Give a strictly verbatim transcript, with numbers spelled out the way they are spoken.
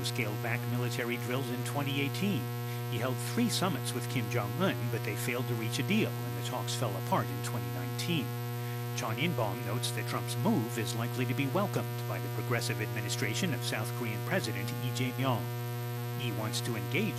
scaled back military drills in twenty eighteen. He held three summits with Kim Jong-un, but they failed to reach a deal, and the talks fell apart in twenty nineteen. Chon Inbom notes that Trump's move is likely to be welcomed by the progressive administration of South Korean President Lee Jae-myung. He wants to engage